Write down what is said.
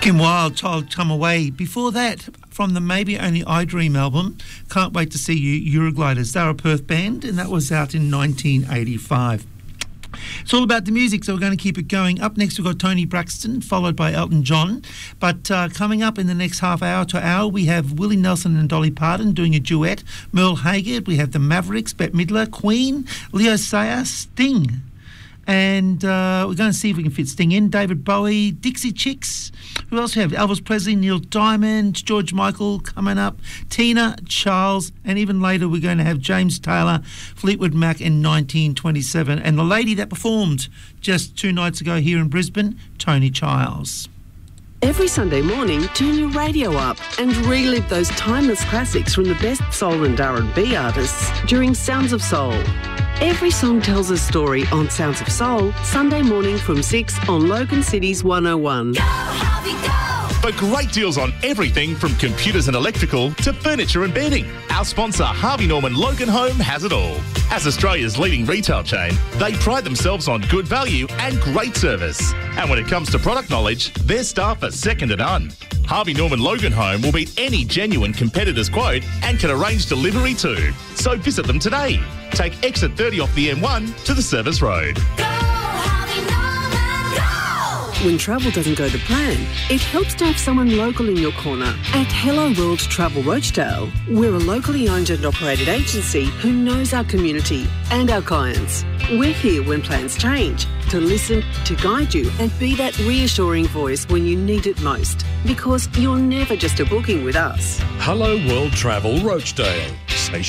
Kim Wilde, Child Come Away. Before that, from the Maybe Only I Dream album, Can't Wait to See You, Eurogliders. They're a Perth band, and that was out in 1985. It's all about the music, so we're going to keep it going. Up next, we've got Tony Braxton, followed by Elton John. But coming up in the next half hour to hour, we have Willie Nelson and Dolly Parton doing a duet. Merle Haggard, we have the Mavericks, Bette Midler, Queen, Leo Sayer, Sting. And we're going to see if we can fit Sting in. David Bowie, Dixie Chicks. Who else do we have? Elvis Presley, Neil Diamond, George Michael coming up, Tina, Charles, and even later we're going to have James Taylor, Fleetwood Mac in 1927. And the lady that performed just 2 nights ago here in Brisbane, Tony Childs. Every Sunday morning, turn your radio up and relive those timeless classics from the best soul and R&B artists during Sounds of Soul. Every song tells a story on Sounds of Soul, Sunday morning from 6 on Logan City's 101. Go, Harvey, go! For great deals on everything from computers and electrical to furniture and bedding, our sponsor Harvey Norman Logan Home has it all. As Australia's leading retail chain, they pride themselves on good value and great service. And when it comes to product knowledge, their staff are second to none. Harvey Norman Logan Home will beat any genuine competitor's quote and can arrange delivery too. So visit them today. Take exit 30 off the M1 to the Service Road. Go, Harvey Norman, go! When travel doesn't go to plan, it helps to have someone local in your corner. At Hello World Travel Rochedale, we're a locally owned and operated agency who knows our community and our clients. We're here when plans change, to listen, to guide you and be that reassuring voice when you need it most. Because you're never just a booking with us. Hello World Travel Rochedale.